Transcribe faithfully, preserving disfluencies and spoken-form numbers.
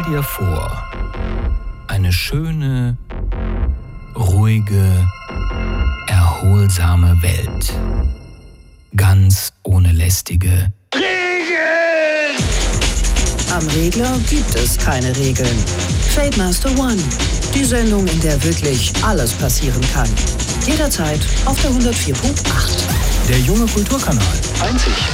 dir vor, eine schöne, ruhige, erholsame Welt. Ganz ohne lästige Regeln! Am Regler gibt es keine Regeln. Trademaster One, die Sendung, in der wirklich alles passieren kann. Jederzeit auf der hundertvier Punkt acht. Der junge Kulturkanal. Einzig